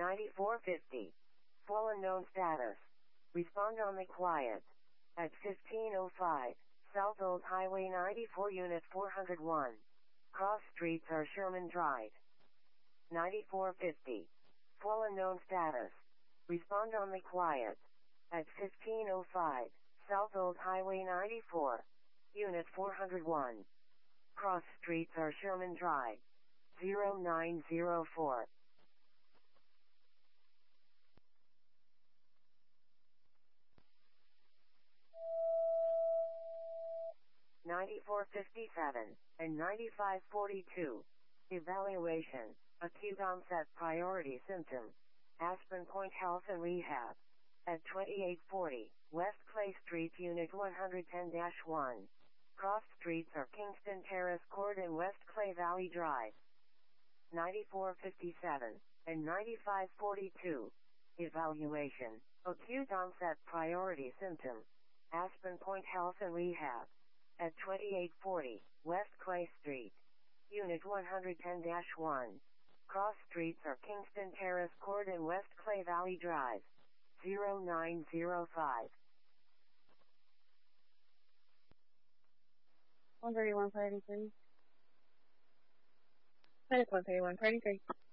9450. Full unknown status. Respond on the quiet. At 1505, South Old Highway 94 Unit 401. Cross streets are Sherman Drive. 9450. Full unknown status. Respond on the quiet. At 1505, South Old Highway 94. Unit 401. Cross streets are Sherman Drive. 0904. (9457) and 9542. Evaluation. Acute onset priority symptom. Aspen Point Health and Rehab. At 2840 West Clay Street, Unit 110-1. Cross streets are Kingston Terrace Court and West Clay Valley Drive. 9457 and 9542. Evaluation. Acute onset priority symptom. Aspen Point Health and Rehab. At 2840 West Clay Street. Unit 110-1. Cross streets are Kingston Terrace Court and West Clay Valley Drive. 0905. 131 party 3. 131 party 3.